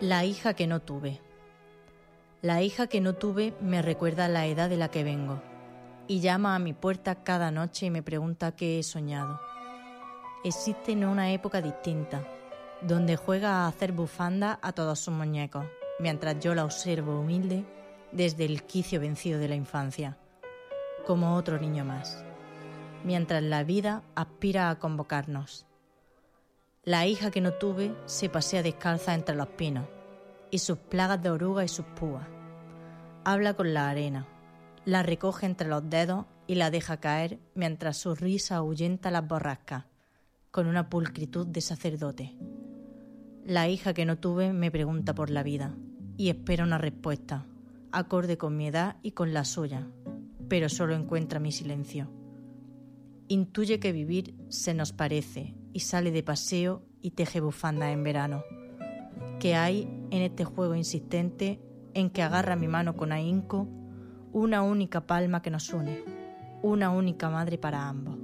La hija que no tuve. La hija que no tuve me recuerda la edad de la que vengo y llama a mi puerta cada noche y me pregunta qué he soñado. Existe en una época distinta, donde juega a hacer bufanda a todos sus muñecos, mientras yo la observo humilde desde el quicio vencido de la infancia, como otro niño más, mientras la vida aspira a convocarnos. La hija que no tuve se pasea descalza entre los pinos y sus plagas de oruga y sus púas. Habla con la arena, la recoge entre los dedos y la deja caer mientras su risa ahuyenta las borrascas, con una pulcritud de sacerdote. La hija que no tuve me pregunta por la vida y espera una respuesta, acorde con mi edad y con la suya, pero solo encuentra mi silencio. Intuye que vivir se nos parece y sale de paseo y teje bufandas en verano. Que hay en este juego insistente en que agarra mi mano con ahínco una única palma que nos une, una única madre para ambos.